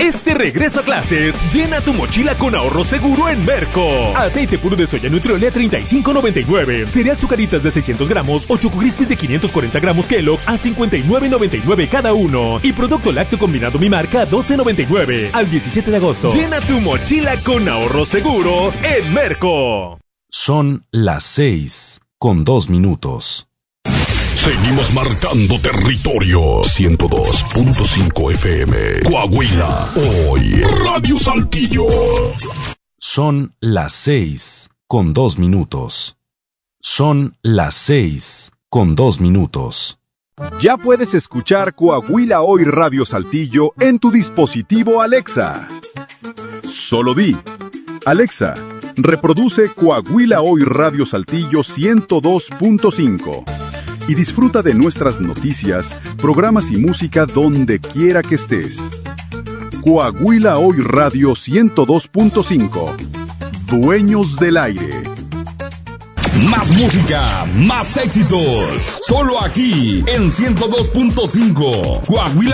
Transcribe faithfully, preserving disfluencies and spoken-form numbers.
Este regreso a clases, llena tu mochila con ahorro seguro en Merco. Aceite puro de soya Nutriola a treinta y cinco noventa y nueve. Cereal Zucaritas de seiscientos gramos o Choco Crispies de quinientos cuarenta gramos Kellogg's a cincuenta y nueve noventa y nueve cada uno. Y producto lácteo combinado Mi Marca a doce noventa y nueve. Al diecisiete de agosto. Llena tu mochila con ahorro seguro en Merco. Son las seis con dos minutos. Seguimos marcando territorio. ciento dos punto cinco F M. Coahuila. Hoy. Radio Saltillo. Son las seis con dos minutos. Son las seis con dos minutos. Ya puedes escuchar Coahuila Hoy Radio Saltillo en tu dispositivo Alexa. Solo di: Alexa, reproduce Coahuila Hoy Radio Saltillo ciento dos punto cinco. Y disfruta de nuestras noticias, programas y música donde quiera que estés. Coahuila Hoy Radio ciento dos punto cinco. Dueños del aire. Más música, más éxitos. Solo aquí en ciento dos punto cinco. Coahuila